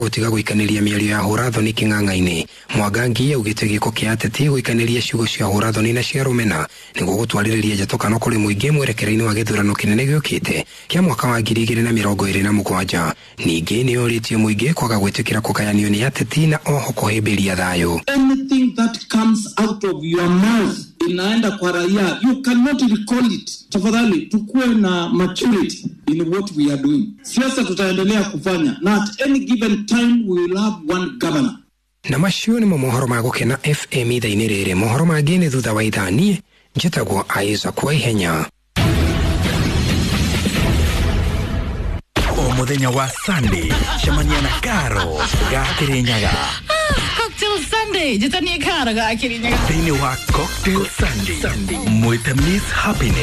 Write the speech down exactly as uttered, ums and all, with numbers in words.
Gutiga guikaniria miario ya hurathoni king'ang'a-ini. Mwangangi augite giko kia ateti guikaniria ciugo cia hurathoni na cia rumena niguo gutwaririria njatokano kuri muingi mwerekero-ini wa githurano kinene giukite kia mwaka wa ngiri igiri na mirongo iri na mugwanja. Ningi ni yuritie muingi kwaga gwitikira kugayanio ni ateti na oho kuhimbiria thayo. Anything that comes out of your mouth inaenda kwa raia, you cannot recall it. Tafadhali tukue na maturity in what we are doing. Siasa tutaendelea kufanya, na at any given time we will have one governor. Na macio ni mohoro ma gukena F M ithaini riri. Mohoro mangi ni thutha wa ithani njitagwo Aiza kwa ihenya. O muthenya wa Sunday cemania na Karo ga Kirinyaga. Cocktail Sunday jitanie Karo ga Kirinyaga. Thini wa Cocktail Sunday mwita Miss Happiness.